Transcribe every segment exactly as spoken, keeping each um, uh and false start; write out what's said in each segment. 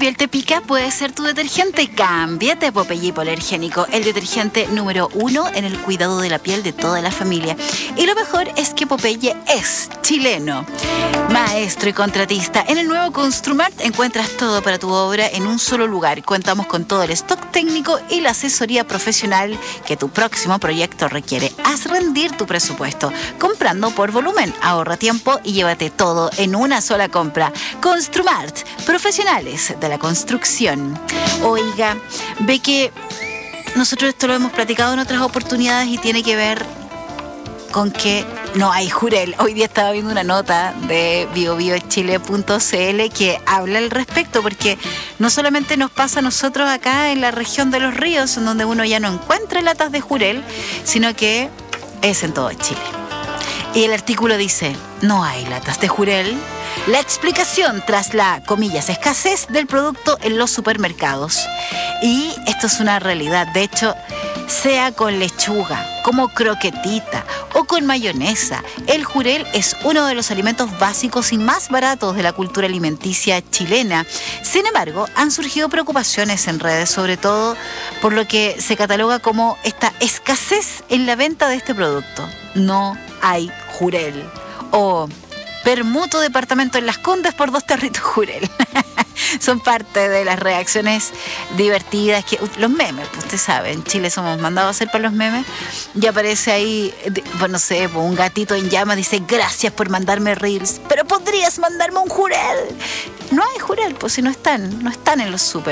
piel te pica? Puede ser tu detergente. Cámbiate a Popeye Hipoalergénico, el detergente número uno en el cuidado de la piel de toda la familia. Y lo mejor es que Popeye es chileno. Maestro y contratista, en el nuevo Construmart encuentras todo para tu obra en un solo lugar. Contamos con todo el stock técnico y la asesoría profesional que tu próximo proyecto requiere. Haz rendir tu presupuesto comprando por volumen. Ahorra tiempo y llévate todo en una sola compra. Construmart, profesionales de la construcción. Oiga, ve que nosotros esto lo hemos platicado en otras oportunidades y tiene que ver con que no hay jurel. Hoy día estaba viendo una nota de bio bio chile punto c l que habla al respecto, porque no solamente nos pasa a nosotros acá en la región de los ríos, en donde uno ya no encuentra latas de jurel, sino que es en todo Chile. Y el artículo dice, no hay latas de jurel. La explicación tras la, comillas, escasez del producto en los supermercados. Y esto es una realidad. De hecho, sea con lechuga, como croquetita o con mayonesa, el jurel es uno de los alimentos básicos y más baratos de la cultura alimenticia chilena. Sin embargo, han surgido preocupaciones en redes, sobre todo por lo que se cataloga como esta escasez en la venta de este producto. No hay jurel. O permuto departamento en Las Condes por dos tarritos jurel. Son parte de las reacciones divertidas, que los memes, pues usted sabe, en Chile somos mandados a hacer para los memes, y aparece ahí, bueno, no sé, un gatito en llamas, dice, gracias por mandarme reels, pero podrías mandarme un jurel. No hay jurel, pues si no están, no están en los súper.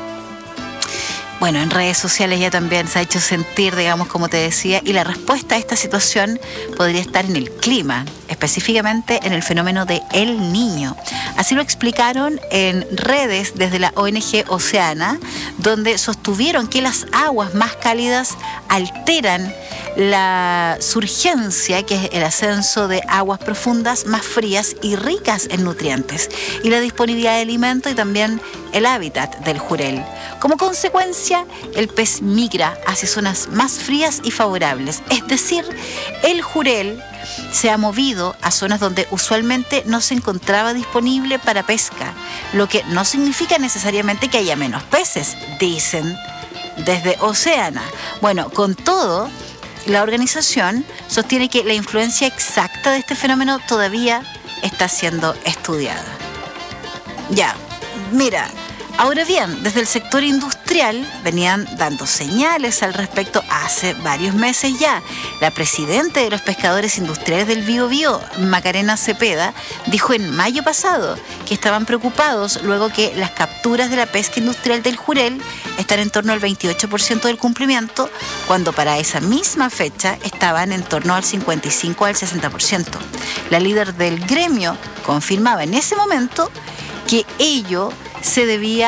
Bueno, en redes sociales ya también se ha hecho sentir, digamos, como te decía, y la respuesta a esta situación podría estar en el clima, específicamente en el fenómeno de El Niño. Así lo explicaron en redes desde la O N G Oceana, donde sostuvieron que las aguas más cálidas alteran la surgencia, que es el ascenso de aguas profundas más frías y ricas en nutrientes, y la disponibilidad de alimento y también el hábitat del jurel. Como consecuencia, el pez migra hacia zonas más frías y favorables, es decir, el jurel se ha movido a zonas donde usualmente no se encontraba disponible para pesca, lo que no significa necesariamente que haya menos peces, dicen desde Oceana. Bueno, con todo, la organización sostiene que la influencia exacta de este fenómeno todavía está siendo estudiada. Ya, mira, ahora bien, desde el sector industrial venían dando señales al respecto hace varios meses ya. La presidenta de los pescadores industriales del Biobío, Macarena Cepeda, dijo en mayo pasado que estaban preocupados luego que las capturas de la pesca industrial del jurel están en torno al veintiocho por ciento del cumplimiento, cuando para esa misma fecha estaban en torno al cincuenta y cinco al sesenta por ciento. La líder del gremio confirmaba en ese momento que ello se debía